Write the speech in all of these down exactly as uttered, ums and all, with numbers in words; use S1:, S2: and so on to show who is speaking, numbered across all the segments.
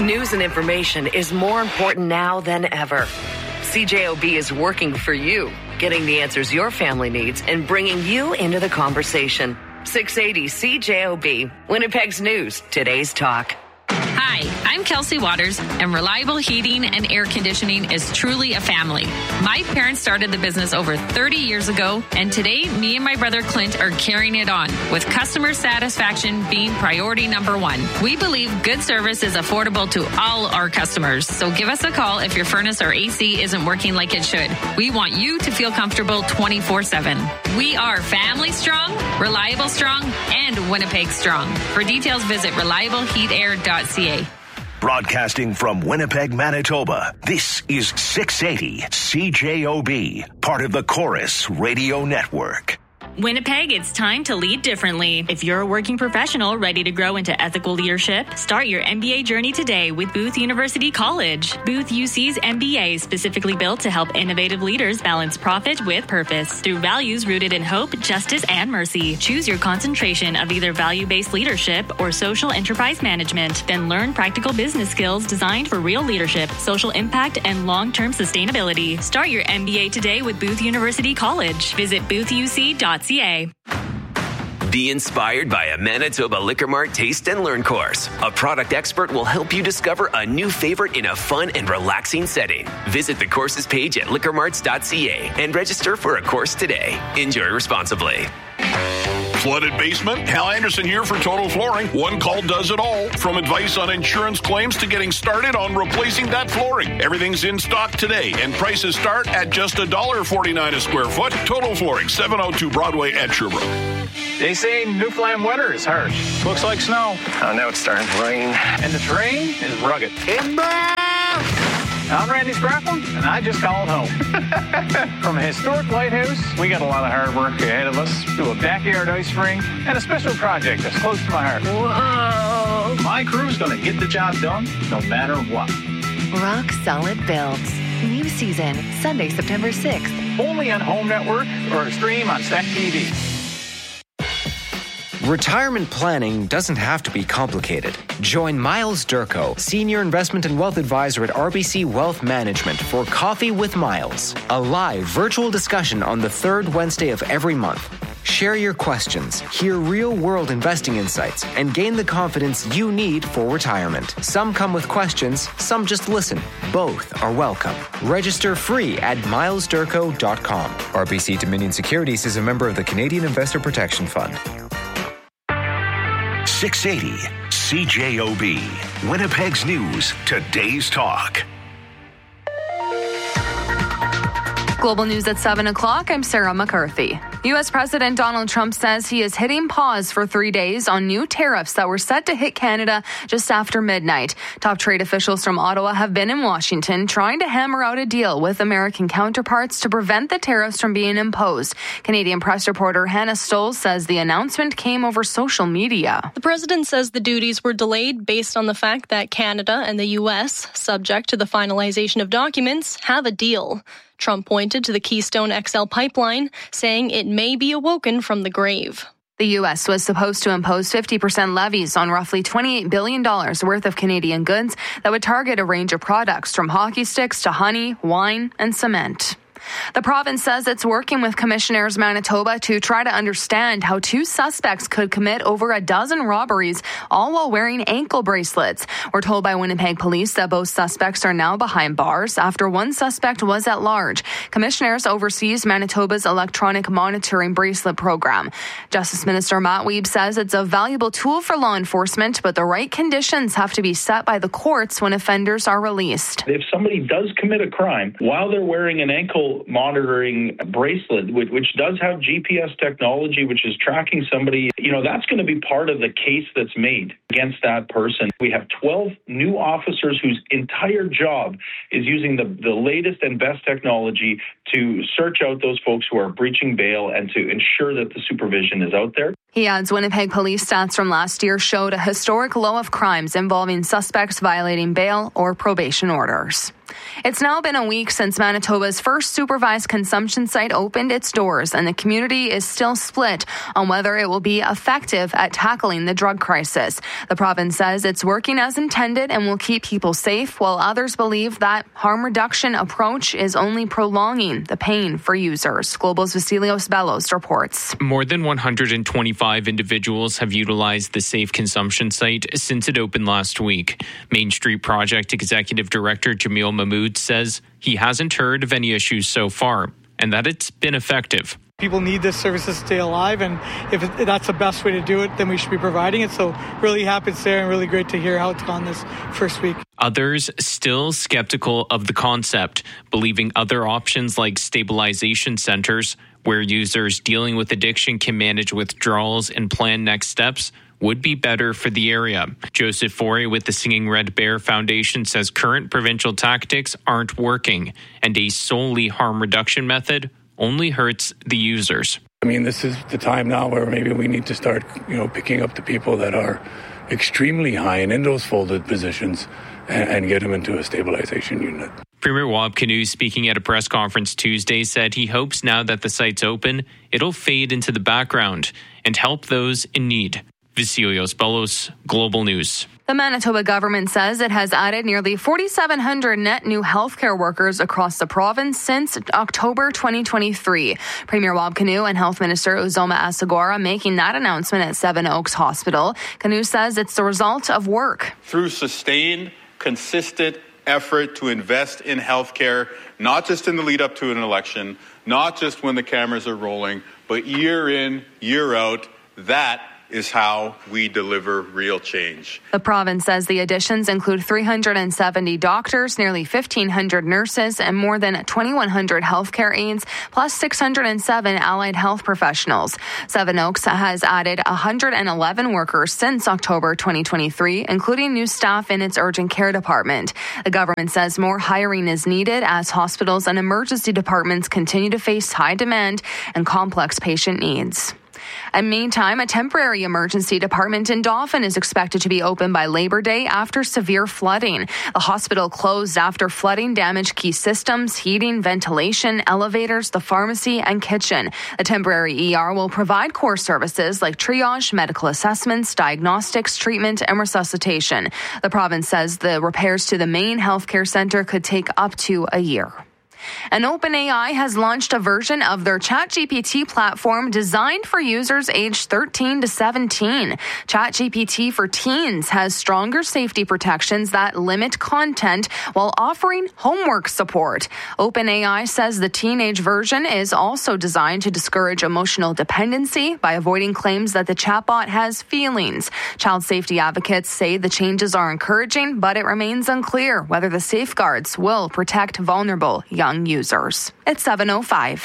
S1: News and information is more important now than ever. C J O B is working for you, getting the answers your family needs and bringing you into the conversation. six eighty C J O B, Winnipeg's News, today's talk.
S2: Hi, I'm Kelsey Waters, and Reliable Heating and Air Conditioning is truly a family. My parents started the business over thirty years ago, and today, me and my brother Clint are carrying it on, with customer satisfaction being priority number one. We believe good service is affordable to all our customers, so give us a call if your furnace or A C isn't working like it should. We want you to feel comfortable twenty-four seven. We are family strong, reliable strong, and Winnipeg strong. For details, visit reliable heat air dot c a.
S3: Broadcasting from Winnipeg, Manitoba, this is six eighty C J O B, part of the Chorus Radio Network.
S4: Winnipeg, it's time to lead differently. If you're a working professional ready to grow into ethical leadership, start your M B A journey today with Booth University College. Booth U C's M B A is specifically built to help innovative leaders balance profit with purpose through values rooted in hope, justice, and mercy. Choose your concentration of either value-based leadership or social enterprise management. Then learn practical business skills designed for real leadership, social impact, and long-term sustainability. Start your M B A today with Booth University College. Visit booth u c dot c a.
S5: Be inspired by a Manitoba Liquor Mart Taste and Learn course. A product expert will help you discover a new favorite in a fun and relaxing setting. Visit the courses page at liquor marts dot c a and register for a course today. Enjoy responsibly.
S6: Flooded basement? Hal Anderson here for Total Flooring. One call does it all. From advice on insurance claims to getting started on replacing that flooring. Everything's in stock today, and prices start at just one dollar forty-nine a square foot. Total Flooring, seven oh two Broadway at Sherbrooke.
S7: They say Newfoundland winter is harsh. Looks like snow.
S8: Oh, now it's starting to rain.
S7: And the terrain is rugged. I'm Randy Scrappin, and I just called home. From a historic lighthouse, we got a lot of hard work ahead of us, to a backyard ice rink, and a special project that's close to my heart. Whoa! My crew's going to get the job done, no matter what.
S9: Rock Solid Builds. New season, Sunday, September sixth.
S7: Only on Home Network or stream on S E C T V.
S10: Retirement planning doesn't have to be complicated. Join Miles Durko, Senior Investment and Wealth Advisor at R B C Wealth Management for Coffee with Miles, a live virtual discussion on the third Wednesday of every month. Share your questions, hear real-world investing insights, and gain the confidence you need for retirement. Some come with questions, some just listen. Both are welcome. Register free at miles durko dot com. R B C Dominion Securities is a member of the Canadian Investor Protection Fund.
S3: six eighty C J O B, Winnipeg's News, today's talk.
S11: Global News at seven o'clock, I'm Sarah McCarthy. U S President Donald Trump says he is hitting pause for three days on new tariffs that were set to hit Canada just after midnight. Top trade officials from Ottawa have been in Washington trying to hammer out a deal with American counterparts to prevent the tariffs from being imposed. Canadian press reporter Hannah Stoll says the announcement came over social media.
S12: The president says the duties were delayed based on the fact that Canada and the U S, subject to the finalization of documents, have a deal. Trump pointed to the Keystone X L pipeline, saying it may be awoken from the grave.
S11: The U S was supposed to impose fifty percent levies on roughly twenty-eight billion dollars worth of Canadian goods that would target a range of products from hockey sticks to honey, wine, and cement. The province says it's working with Commissioners Manitoba to try to understand how two suspects could commit over a dozen robberies, all while wearing ankle bracelets. We're told by Winnipeg police that both suspects are now behind bars after one suspect was at large. Commissioners oversees Manitoba's electronic monitoring bracelet program. Justice Minister Matt Wiebe says it's a valuable tool for law enforcement, but the right conditions have to be set by the courts when offenders are released.
S13: If somebody does commit a crime while they're wearing an ankle monitoring bracelet, which, which does have G P S technology, which is tracking somebody, you know, that's going to be part of the case that's made against that person. We have twelve new officers whose entire job is using the, the latest and best technology to search out those folks who are breaching bail and to ensure that the supervision is out there.
S11: He adds Winnipeg police stats from last year showed a historic low of crimes involving suspects violating bail or probation orders. It's now been a week since Manitoba's first supervised consumption site opened its doors, and the community is still split on whether it will be effective at tackling the drug crisis. The province says it's working as intended and will keep people safe, while others believe that harm reduction approach is only prolonging the pain for users. Global's Vasilios Bellos reports.
S8: More than one hundred twenty-five individuals have utilized the Safe Consumption site since it opened last week. Main Street Project Executive Director Jamil Mahmood says he hasn't heard of any issues so far and that it's been effective.
S14: People need this service to stay alive, and if it, that's the best way to do it, then we should be providing it. So really happy it's there and really great to hear how it's gone this first week.
S8: Others still skeptical of the concept, believing other options like stabilization centers, where users dealing with addiction can manage withdrawals and plan next steps, would be better for the area. Joseph Forey with the Singing Red Bear Foundation says current provincial tactics aren't working, and a solely harm reduction method only hurts the users.
S15: I mean, this is the time now where maybe we need to start, you know, picking up the people that are extremely high and in those folded positions and, and get them into a stabilization unit.
S8: Premier Wab Kinew, speaking at a press conference Tuesday, said he hopes now that the site's open, it'll fade into the background and help those in need. Vasilios Bellos, Global News.
S11: The Manitoba government says it has added nearly forty-seven hundred net new healthcare workers across the province since October twenty twenty-three. Premier Wab Kinew and Health Minister Uzoma Asagora making that announcement at Seven Oaks Hospital. Kinew says it's the result of work.
S16: Through sustained, consistent effort to invest in healthcare, not just in the lead up to an election, not just when the cameras are rolling, but year in, year out, that is how we deliver real change.
S11: The province says the additions include three hundred seventy doctors, nearly fifteen hundred nurses, and more than twenty-one hundred healthcare aides, plus six hundred seven allied health professionals. Seven Oaks has added one hundred eleven workers since October twenty twenty-three, including new staff in its urgent care department. The government says more hiring is needed as hospitals and emergency departments continue to face high demand and complex patient needs. And meantime, a temporary emergency department in Dauphin is expected to be open by Labor Day after severe flooding. The hospital closed after flooding damaged key systems, heating, ventilation, elevators, the pharmacy, and kitchen. The temporary E R will provide core services like triage, medical assessments, diagnostics, treatment, and resuscitation. The province says the repairs to the main healthcare center could take up to a year. And OpenAI has launched a version of their ChatGPT platform designed for users aged thirteen to seventeen. ChatGPT for teens has stronger safety protections that limit content while offering homework support. OpenAI says the teenage version is also designed to discourage emotional dependency by avoiding claims that the chatbot has feelings. Child safety advocates say the changes are encouraging, but it remains unclear whether the safeguards will protect vulnerable young users. It's seven oh five.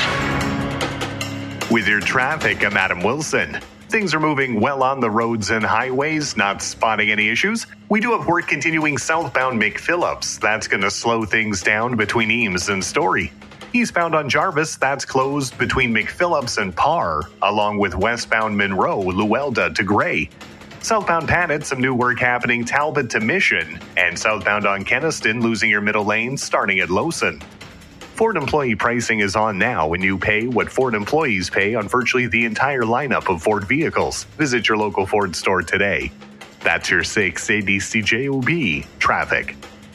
S17: With your traffic, I'm Adam Wilson. Things are moving well on the roads and highways, not spotting any issues. We do have work continuing southbound McPhillips. That's going to slow things down between Eames and Story. Eastbound on Jarvis, that's closed between McPhillips and Parr, along with westbound Monroe, Luelda to Gray. Southbound Panet, some new work happening Talbot to Mission, and southbound on Kenniston, losing your middle lane starting at Lowson. Ford employee pricing is on now when you pay what Ford employees pay on virtually the entire lineup of Ford vehicles. Visit your local Ford store today. That's your six eighty C J O B traffic.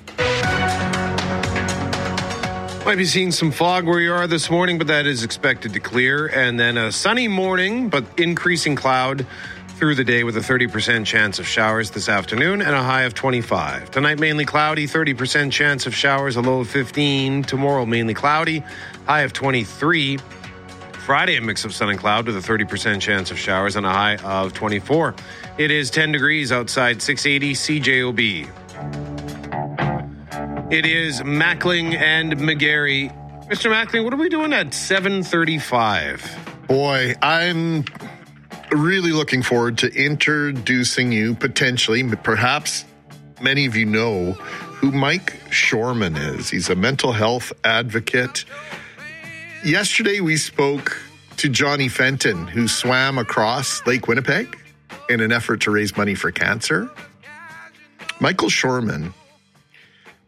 S18: Might be seeing some fog where you are this morning, but that is expected to clear. And then a sunny morning, but increasing cloud through the day with a thirty percent chance of showers this afternoon and a high of twenty-five. Tonight, mainly cloudy, thirty percent chance of showers, a low of fifteen. Tomorrow, mainly cloudy, high of twenty-three. Friday, a mix of sun and cloud with a thirty percent chance of showers and a high of twenty-four. It is ten degrees outside, six eighty C J O B. It is Mackling and McGarry. Mister Mackling, what are we doing at seven thirty-five?
S19: Boy, I'm really looking forward to introducing you potentially, perhaps many of you know who Mike Shorman is. He's a mental health advocate. Yesterday we spoke to Johnny Fenton, who swam across Lake Winnipeg in an effort to raise money for cancer. Michael Shorman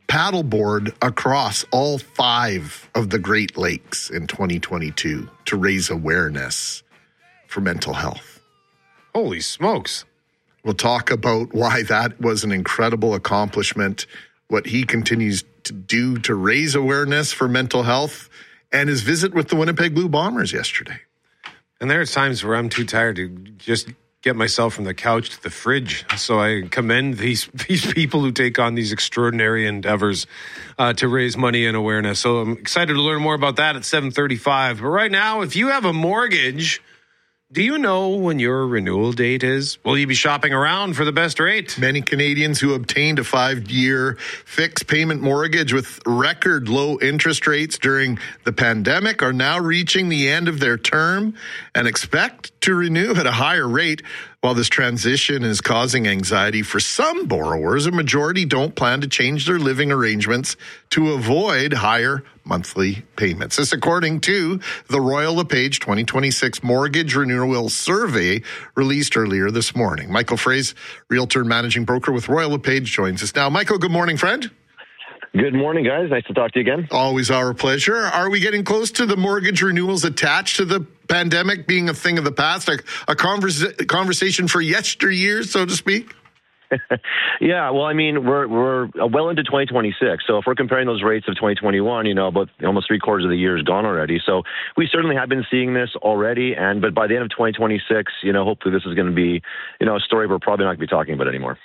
S19: paddleboard across all five of the Great Lakes in twenty twenty-two to raise awareness for mental health.
S18: Holy smokes.
S19: We'll talk about why that was an incredible accomplishment, what he continues to do to raise awareness for mental health, and his visit with the Winnipeg Blue Bombers yesterday.
S18: And there are times where I'm too tired to just get myself from the couch to the fridge. So I commend these these people who take on these extraordinary endeavors uh, to raise money and awareness. So I'm excited to learn more about that at seven thirty-five. But right now, if you have a mortgage, do you know when your renewal date is? Will you be shopping around for the best rate?
S19: Many Canadians who obtained a five-year fixed payment mortgage with record low interest rates during the pandemic are now reaching the end of their term and expect to renew at a higher rate. While this transition is causing anxiety for some borrowers, a majority don't plan to change their living arrangements to avoid higher monthly payments. This according to the Royal LePage twenty twenty-six Mortgage Renewal Survey released earlier this morning. Michael Fraze, Realtor and Managing Broker with Royal LePage, joins us now. Michael, good morning, friend.
S20: Good morning, guys. Nice to talk to you again.
S19: Always our pleasure. Are we getting close to the mortgage renewals attached to the pandemic being a thing of the past, a, a conversa- conversation for yesteryear, so to speak?
S20: Yeah, well, I mean, we're we're well into twenty twenty-six. So if we're comparing those rates of twenty twenty-one, you know, about almost three quarters of the year is gone already. So we certainly have been seeing this already. And but by the end of twenty twenty-six, you know, hopefully this is going to be, you know, a story we're probably not going to be talking about anymore.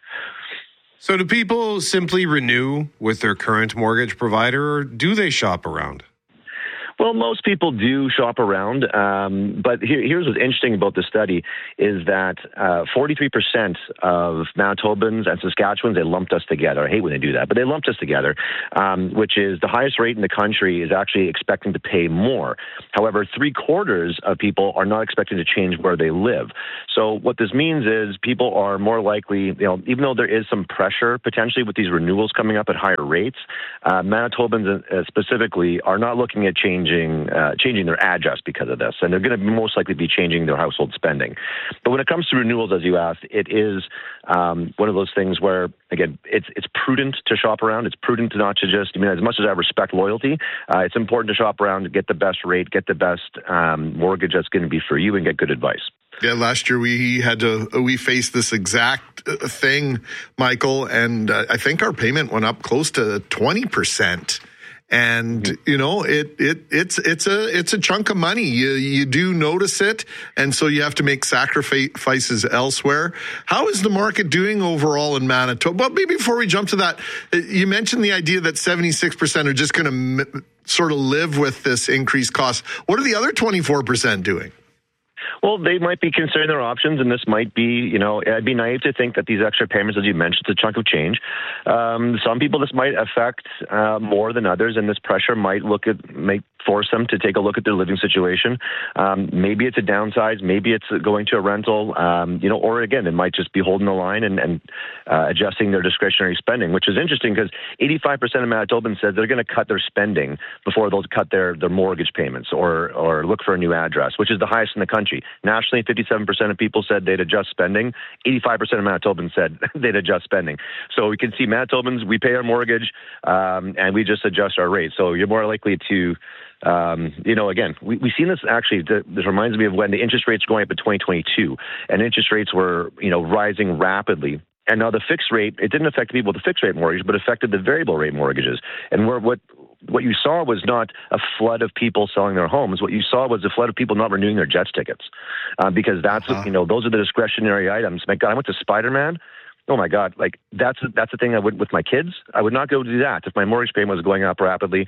S18: So do people simply renew with their current mortgage provider, or do they shop around?
S20: Well, most people do shop around, um, but here, here's what's interesting about the study is that uh, forty-three percent of Manitobans and Saskatchewans, they lumped us together. I hate when they do that, but they lumped us together, um, which is the highest rate in the country is actually expecting to pay more. However, three quarters of people are not expecting to change where they live. So what this means is people are more likely, you know, even though there is some pressure potentially with these renewals coming up at higher rates, uh, Manitobans uh, specifically are not looking at changing Uh, changing their address because of this, and they're going to most likely be changing their household spending. But when it comes to renewals, as you asked, it is um, one of those things where, again, it's it's prudent to shop around. It's prudent to not to just, I mean, as much as I respect loyalty, uh, it's important to shop around to get the best rate, get the best um, mortgage that's going to be for you, and get good advice.
S19: Yeah, last year we had to, we faced this exact thing, Michael, and uh, I think our payment went up close to twenty percent. And, you know, it, it, it's, it's a, it's a chunk of money. You, you do notice it. And so you have to make sacrifices elsewhere. How is the market doing overall in Manitoba? Well, maybe before we jump to that, you mentioned the idea that seventy-six percent are just going to m- sort of live with this increased cost. What are the other twenty-four percent doing?
S20: Well, they might be considering their options, and this might be, you know, I'd be naive to think that these extra payments, as you mentioned, it's a chunk of change. Um, some people, this might affect uh, more than others, and this pressure might look at, might force them to take a look at their living situation. Um, maybe it's a downsize, maybe it's going to a rental, um, you know, or again, it might just be holding the line and, and uh, adjusting their discretionary spending, which is interesting because eighty-five percent of Manitobans said they're going to cut their spending before they'll cut their, their mortgage payments or, or look for a new address, which is the highest in the country. Nationally, fifty-seven percent of people said they'd adjust spending. eighty-five percent of Manitobans said they'd adjust spending. So we can see Manitobans, we pay our mortgage um, and we just adjust our rate. So you're more likely to Um, you know, again, we, we've seen this actually, this reminds me of when the interest rates were going up in twenty twenty-two and interest rates were, you know, rising rapidly. And now the fixed rate, it didn't affect people with the fixed rate mortgage, but affected the variable rate mortgages. And where, what what you saw was not a flood of people selling their homes. What you saw was a flood of people not renewing their Jets tickets uh, because that's, uh-huh. you know, those are the discretionary items. My God, I went to Spider-Man. Oh my God! Like that's that's the thing I would with my kids. I would not go do that if my mortgage payment was going up rapidly.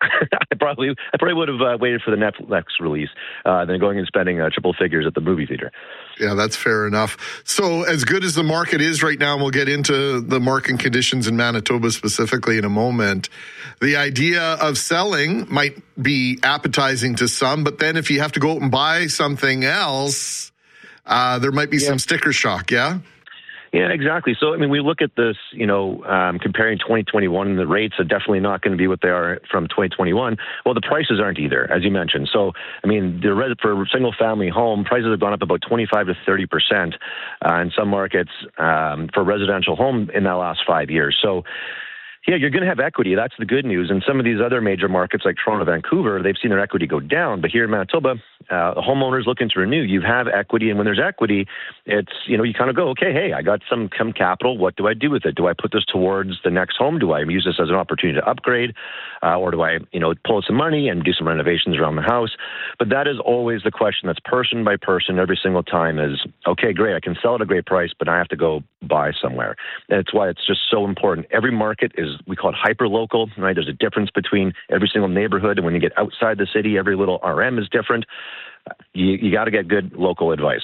S20: I probably I probably would have uh, waited for the Netflix release uh, than going and spending uh, triple figures at the movie theater.
S19: Yeah, that's fair enough. So as good as the market is right now, and we'll get into the market conditions in Manitoba specifically in a moment, the idea of selling might be appetizing to some, but then if you have to go out and buy something else, uh, there might be yeah. some sticker shock, yeah?
S20: Yeah, exactly. So, I mean, we look at this, you know, um, comparing twenty twenty-one, and the rates are definitely not going to be what they are from twenty twenty-one. Well, the prices aren't either, as you mentioned. So, I mean, the for a single-family home, prices have gone up about twenty-five to thirty percent uh, in some markets um, for a residential home in that last five years. So, yeah, you're going to have equity. That's the good news. And some of these other major markets like Toronto, Vancouver, they've seen their equity go down. But here in Manitoba, uh, homeowners looking to renew, you have equity. And when there's equity, it's, you know, you kind of go, okay, hey, I got some, some capital. What do I do with it? Do I put this towards the next home? Do I use this as an opportunity to upgrade? Uh, or do I, you know, pull some money and do some renovations around the house? But that is always the question that's person by person every single time is, okay, great, I can sell at a great price, but I have to go buy somewhere. And it's why it's just so important. Every market is, we call it hyper-local, right? There's a difference between every single neighborhood. And when you get outside the city, every little R M is different. You, you got to get good local advice.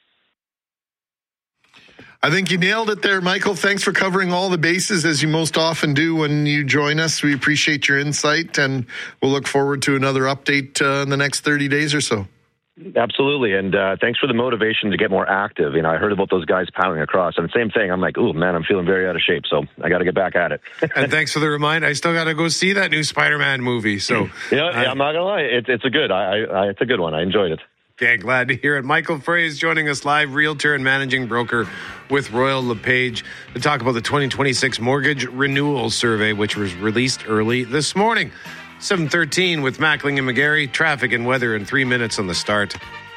S19: I think you nailed it there, Michael. Thanks for covering all the bases as you most often do when you join us. We appreciate your insight, and we'll look forward to another update uh, in the next thirty days or so.
S20: Absolutely. And uh, thanks for the motivation to get more active. You know, I heard about those guys piling across, and the same thing. I'm like, oh, man, I'm feeling very out of shape, so I got to get back at it.
S18: And thanks for the reminder. I still got to go see that new Spider-Man movie. So,
S20: yeah,
S18: uh,
S20: yeah I'm not going to lie. It, it's a good. I, I, it's a good one. I enjoyed it.
S18: Okay, glad to hear it. Michael Frey is joining us live, realtor and managing broker with Royal LePage, to talk about the twenty twenty-six Mortgage Renewal Survey, which was released early this morning. seven thirteen with Mackling and McGarry. Traffic and weather in three minutes on the start.